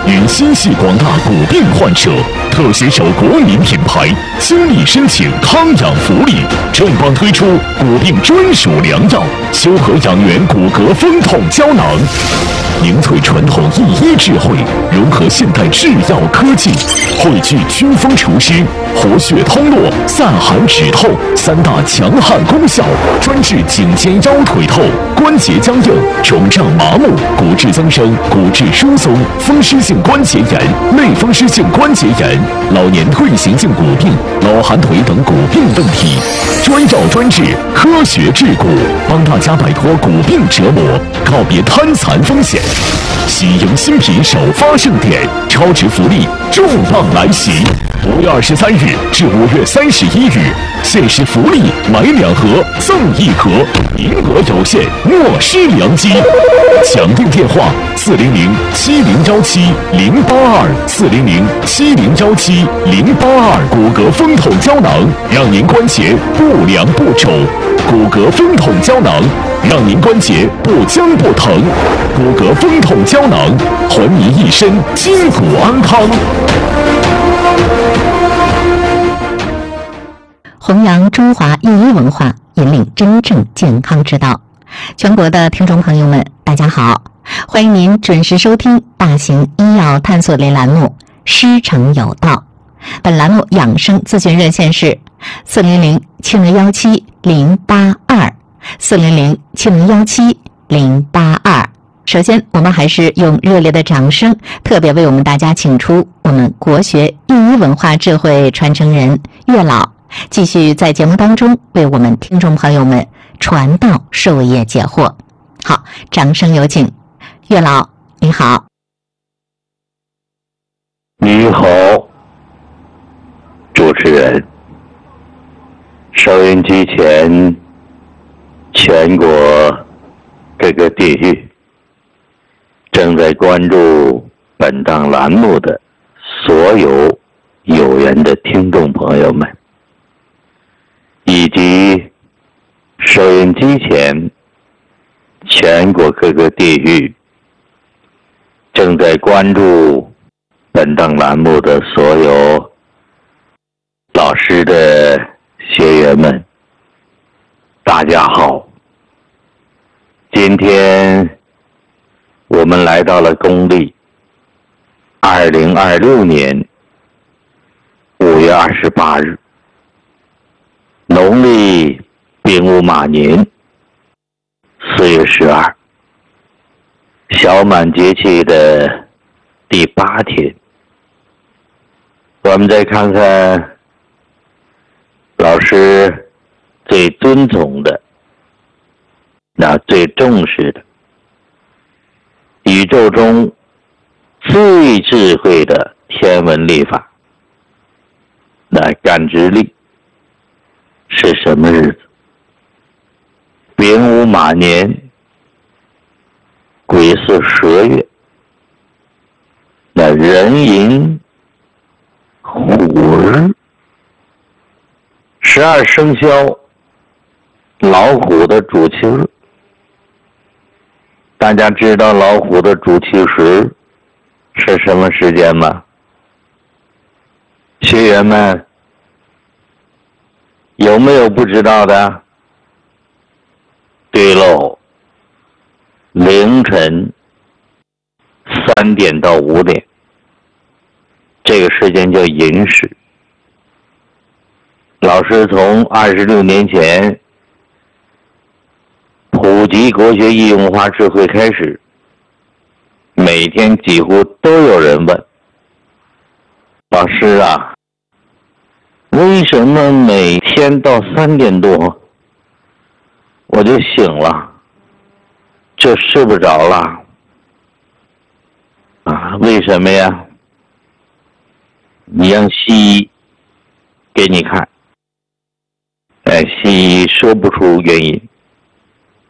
与心系广大骨病患者，特携手国民品牌，倾力申请康养福利，重磅推出骨病专属良药——修和养元骨骼风痛胶囊，凝萃传统医医智慧，融合现代制药科技，汇聚祛风除湿、活血通络、散寒止痛三大强悍功效，专治颈肩腰腿痛、关节僵硬、肿胀麻木、骨质增生、骨质疏松、风湿性关节炎、类风湿性关节炎、老年退行性骨病、老寒腿等骨病问题，专药专治，科学治骨，帮大家摆脱骨病折磨，告别瘫残风险。喜迎新品首发盛典，超值福利重磅来袭！5月23日至5月31日，限时福利买2盒赠1盒，名额有限，莫失良机。抢订电话400-707082，400-7017-082，骨骼风痛胶囊，让您关节不凉不肿；骨骼风痛胶囊，让您关节不僵不疼；骨骼风痛胶囊，还您一身筋骨安康。 弘扬中华医医文化，引领真正健康之道。全国的听众朋友们，大家好，欢迎您准时收听大型医药探索类栏目《师承有道》。本栏目养生咨询热线是400-7017-082，400-7017-082。首先，我们还是用热烈的掌声，特别为我们大家请出我们国学医医文化智慧传承人岳老，继续在节目当中为我们听众朋友们传道授业解惑。好，掌声有请。岳老，你好。 你好，主持人。收音机前，全国各个地域正在关注本档栏目的所有有缘的听众朋友们，以及收音机前全国各个地域正在关注本档栏目的所有老师的学员们，大家好。今天我们来到了公历2026年5月28日，农历丙午马年4月12，小满节气的第8天。我们再看看老师最尊崇的、最重视的宇宙中最智慧的天文历法，干支历是什么日子？丙午马年癸巳10月，壬寅虎日，12生肖老虎的主气日。大家知道老虎的主气时是什么时间吗？学员们有没有不知道的？对喽，凌晨3点到5点，这个时间叫寅时。老师从26年前普及国学医文化智慧开始，每天几乎都有人问，老师啊，为什么每天到3点多我就醒了，就睡不着了为什么呀？你让西医给你看，西医说不出原因。